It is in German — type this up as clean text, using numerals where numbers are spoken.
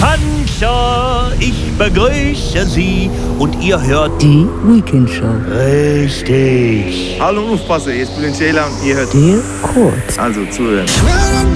Puncher, ich begrüße Sie und ihr hört Die Weekend Show. richtig. Hallo Aufpasser, hier ist Bülent Ceylan und ihr hört Der Kurz. also zuhören.